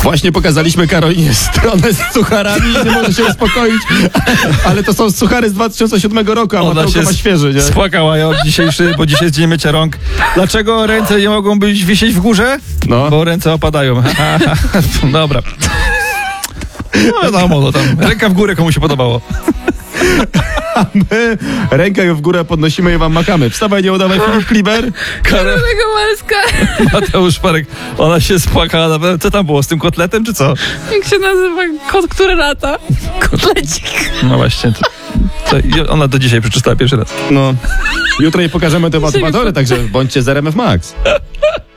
Właśnie pokazaliśmy Karolinie stronę z sucharami i nie może się uspokoić, ale to są suchary z 2007 roku, a Mateuszka ma świeży, nie? Spłakała ja od dzisiejszy, bo dzisiaj jest dzień mycia rąk. Dlaczego ręce nie mogą być wisieć w górze? No. Bo ręce opadają. Dobra. No wiadomo, no tam ręka w górę komu się podobało. A my rękę w górę podnosimy i wam makamy. Wstawaj, nie udawaj, Filip Kliber. Karolina Kowalska. Mateusz Parek, ona się spłakała. Co tam było, z tym kotletem, czy co? Jak się nazywa kot, który lata? Kotlecik. No właśnie, ona do dzisiaj przeczytała pierwszy raz. No, jutro jej pokażemy te motywory, także bądźcie z RMF Max.